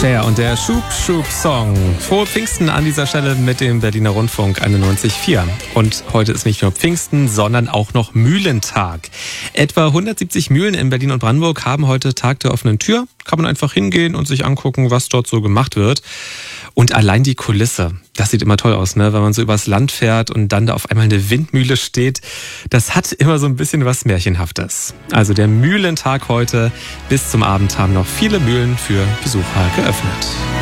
Cher und der Schub-Schub-Song. Frohe Pfingsten an dieser Stelle mit dem Berliner Rundfunk 91.4. Und heute ist nicht nur Pfingsten, sondern auch noch Mühlentag. Etwa 170 Mühlen in Berlin und Brandenburg haben heute Tag der offenen Tür. Kann man einfach hingehen und sich angucken, was dort so gemacht wird. Und allein die Kulisse, das sieht immer toll aus, ne? Wenn man so übers Land fährt und dann da auf einmal eine Windmühle steht. Das hat immer so ein bisschen was Märchenhaftes. Also der Mühlentag heute. Bis zum Abend haben noch viele Mühlen für Besucher geöffnet.